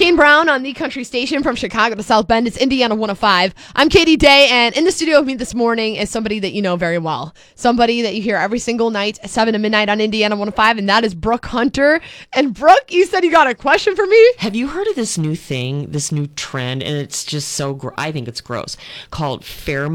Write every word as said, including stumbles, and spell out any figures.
Kane Brown on the country station from Chicago to South Bend. It's Indiana one oh five. I'm Katie Day, and in the studio with me this morning is somebody that you know very well. Somebody that you hear every single night, seven to midnight on Indiana one oh five, and that is Brooke Hunter. And Brooke, you said you got a question for me? Have you heard of this new thing, this new trend, and it's just so, gr- I think it's gross, called pheromone